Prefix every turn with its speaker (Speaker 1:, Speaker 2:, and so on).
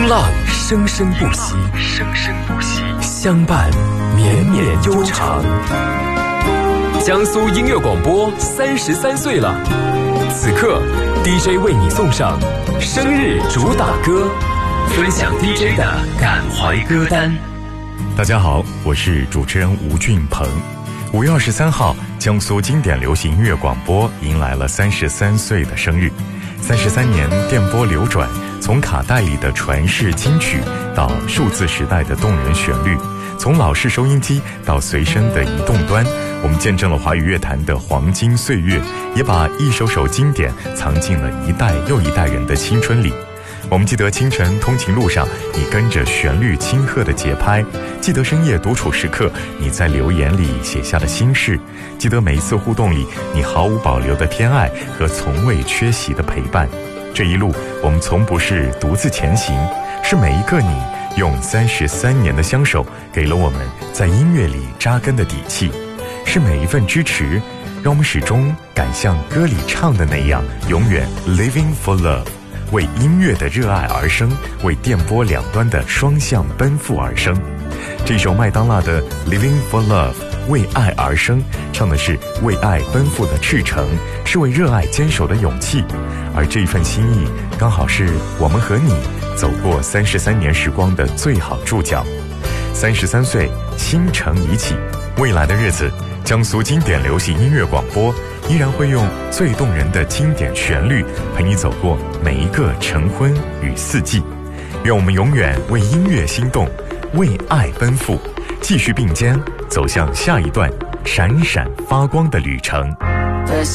Speaker 1: 风浪生生不息，相伴绵绵悠长。江苏音乐广播33岁了，此刻 DJ 为你送上生日主打歌，分享 DJ 的感怀歌单。
Speaker 2: 大家好，我是主持人吴俊鹏。5月23号，江苏经典流行音乐广播迎来了33岁的生日。33年电波流转，从卡带里的传世金曲到数字时代的动人旋律，从老式收音机到随身的移动端，我们见证了华语乐坛的黄金岁月，也把一首首经典藏进了一代又一代人的青春里。我们记得清晨通勤路上你跟着旋律轻和的节拍，记得深夜独处时刻你在留言里写下的心事，记得每一次互动里你毫无保留的偏爱和从未缺席的陪伴。这一路我们从不是独自前行，是每一个你用33年的相守给了我们在音乐里扎根的底气，是每一份支持让我们始终敢像歌里唱的那样，永远 living for love，为音乐的热爱而生，为电波两端的双向奔赴而生。这首麦当娜的 Living for Love 为爱而生，唱的是为爱奔赴的赤诚，是为热爱坚守的勇气。而这一份心意刚好是我们和你走过33年时光的最好注脚。33岁，新城已起，未来的日子，江苏经典流行音乐广播依然会用最动人的经典旋律陪你走过每一个晨昏与四季。愿我们永远为音乐心动，为爱奔赴，继续并肩走向下一段闪闪发光的旅程。